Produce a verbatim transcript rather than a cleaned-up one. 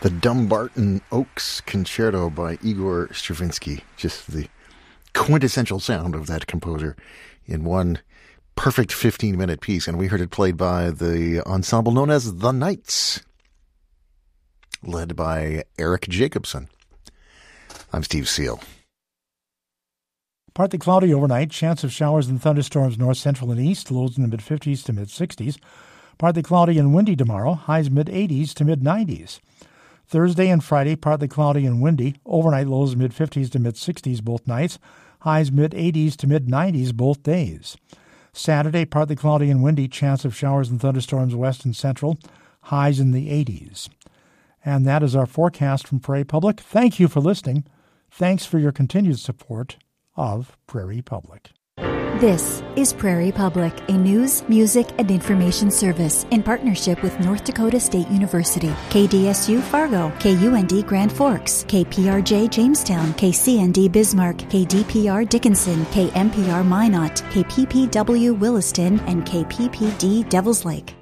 The Dumbarton Oaks Concerto by Igor Stravinsky. Just the quintessential sound of that composer in one perfect fifteen-minute piece. And we heard it played by the ensemble known as The Knights, led by Eric Jacobson. I'm Steve Seal. Partly cloudy overnight. Chance of showers and thunderstorms north, central, and east. Lows in the mid-fifties to mid-sixties. Partly cloudy and windy tomorrow. Highs mid-eighties to mid-nineties. Thursday and Friday, partly cloudy and windy. Overnight lows mid-fifties to mid-sixties both nights. Highs mid-eighties to mid-nineties both days. Saturday, partly cloudy and windy. Chance of showers and thunderstorms west and central. Highs in the eighties. And that is our forecast from Prairie Public. Thank you for listening. Thanks for your continued support of Prairie Public. This is Prairie Public, a news, music, and information service in partnership with North Dakota State University, K D S U Fargo, K U N D Grand Forks, K P R J Jamestown, K C N D Bismarck, K D P R Dickinson, K M P R Minot, K P P W Williston, and K P P D Devils Lake.